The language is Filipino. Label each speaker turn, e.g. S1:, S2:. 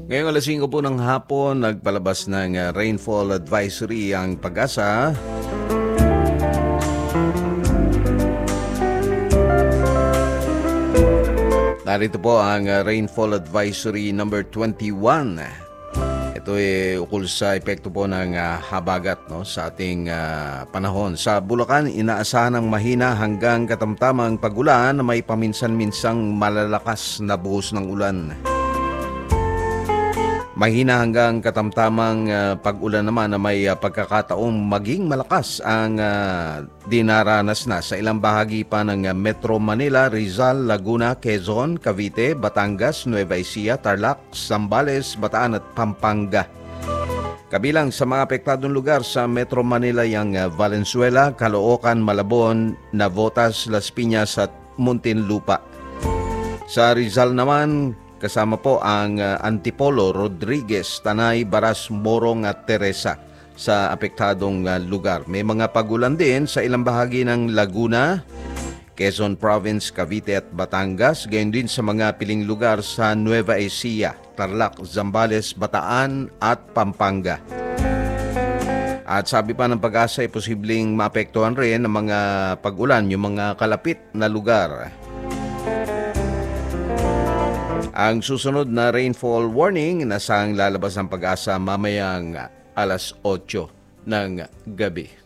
S1: Ngayong alas 5 po ng hapon, nagpalabas ng rainfall advisory ang Pag-asa. Narito po ang rainfall advisory number 21. Ito ay ukol sa epekto po ng habagat sa ating panahon. Sa Bulacan, inaasahan ng mahina hanggang katamtamang pag-ulan na may paminsan-minsang malalakas na buhos ng ulan. Mahina hanggang katamtamang pag-ulan naman na may pagkakataong maging malakas ang dinaranas na sa ilang bahagi pa ng Metro Manila, Rizal, Laguna, Quezon, Cavite, Batangas, Nueva Ecija, Tarlac, Zambales, Bataan at Pampanga. Kabilang sa mga apektadong lugar sa Metro Manila yung Valenzuela, Caloocan, Malabon, Navotas, Las Piñas at Muntinlupa. Sa Rizal naman, kasama po ang Antipolo, Rodriguez, Tanay, Baras, Morong at Teresa sa apektadong lugar. May mga pag-ulan din sa ilang bahagi ng Laguna, Quezon Province, Cavite at Batangas. Gayon din sa mga piling lugar sa Nueva Ecija, Tarlac, Zambales, Bataan at Pampanga. At sabi pa ng Pag-asa ay posibleng maapektuhan rin ng mga pag-ulan yung mga kalapit na lugar. Ang susunod na rainfall warning nasang lalabas ng Pag-asa mamayang alas 8 ng gabi.